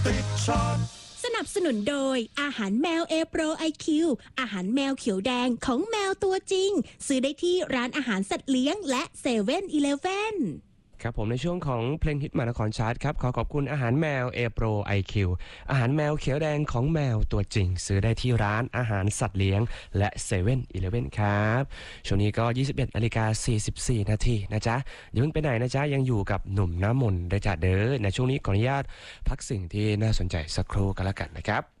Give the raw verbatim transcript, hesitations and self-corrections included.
ติดชาร์ตสนับสนุนโดยอาหารแมวเอโปรไอคิวอาหารแมวเขียวแดงของแมวตัวจริงซื้อได้ที่ร้านอาหารสัตว์เลี้ยงและเซเว่นอีเลฟเว่นครับผมในช่วงของเพลงฮิตมานครชาร์ตครับขอขอบคุณอาหารแมวเอโปรไอคิวอาหารแมวเขียวแดงของแมวตัวจริงซื้อได้ที่ร้านอาหารสัตว์เลี้ยงและเซเว่นอีเลฟเว่นครับช่วงนี้ก็ยี่สิบเอ็ดนาฬิกาสี่สิบสี่นาทีนะจ๊ะอย่าเพิ่งไปไหนนะจ๊ะยังอยู่กับหนุ่มน้ำมนต์ได้จ้ะเด้อในช่วงนี้ขออนุญาตพักสิ่งที่น่าสนใจสักครู่กันแล้วกันนะครับ